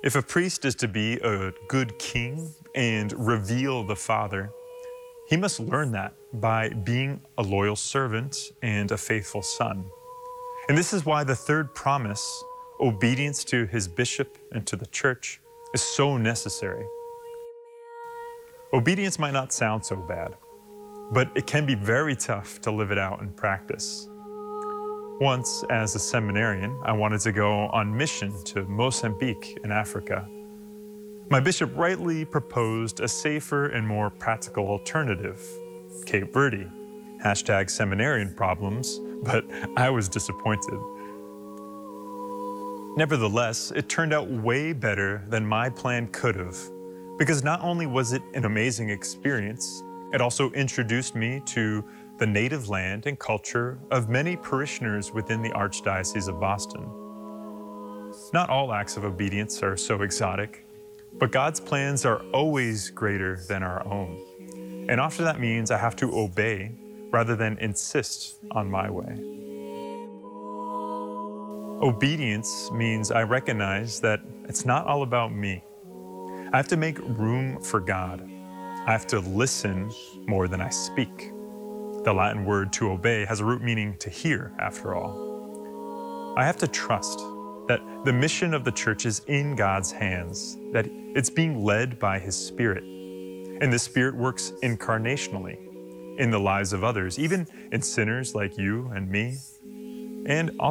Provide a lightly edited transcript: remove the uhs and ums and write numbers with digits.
If a priest is to be a good king and reveal the Father, he must learn that by being a loyal servant and a faithful son. And this is why the third promise, obedience to his bishop and to the church, is so necessary. Obedience might not sound so bad, but it can be very tough to live it out in practice. Once, as a seminarian, I wanted to go on mission to Mozambique in Africa. My bishop rightly proposed a safer and more practical alternative, Cape Verde. Hashtag seminarian problems, but I was disappointed. Nevertheless, it turned out way better than my plan could have, because not only was it an amazing experience, it also introduced me to the native land and culture of many parishioners within the Archdiocese of Boston. Not all acts of obedience are so exotic, but God's plans are always greater than our own. And often that means I have to obey rather than insist on my way. Obedience means I recognize that it's not all about me. I have to make room for God. I have to listen more than I speak. The Latin word to obey has a root meaning to hear, after all. I have to trust that the mission of the church is in God's hands, that it's being led by His Spirit. And the Spirit works incarnationally in the lives of others, even in sinners like you and me, and also